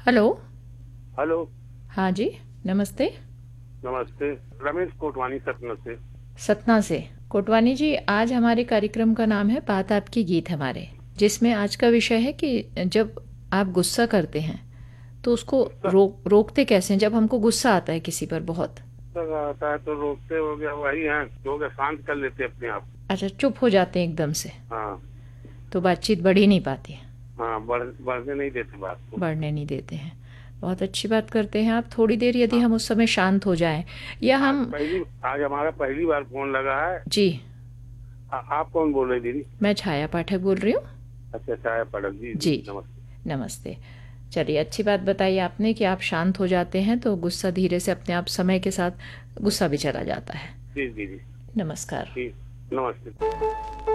Hello. Hello. हाँ जी, नमस्ते। नमस्ते। रमेश कोटवानी सतना से। सतना से। कोटवानी जी, आज हमारे कार्यक्रम का नाम है बात आपकी गीत हमारे, जिसमें आज का विषय है कि जब आप गुस्सा करते हैं तो उसको गुस्सा रोकते कैसे हैं, जब हमको गुस्सा आता है किसी पर बहुत। आता है तो रोकते हो गया वही है, हो गया शांत कर लेते अपने आप। अच्छा, चुप हो जाते हैं एकदम से, हाँ। तो बातचीत बढ़ ही नहीं पाती है। हाँ, बढ़ने नहीं देते बात को। बढ़ने नहीं देते हैं। बहुत अच्छी बात करते हैं आप। थोड़ी देर यदि हाँ। हम उस समय शांत हो जाएं, या हम। आज हमारा पहली बार फोन लगा है। जी। आप कौन बोल रहे दीदी? मैं छाया पाठक बोल रही हूँ। अच्छा, चाय पड़क जी जी। दीदी, नमस्ते। नमस्ते। चलिए, अच्छी बात बताई आपने कि आप शांत हो जाते हैं तो गुस्सा धीरे से अपने आप समय के साथ गुस्सा भी चला जाता है। जी दीदी। नमस्कार। जी, नमस्ते।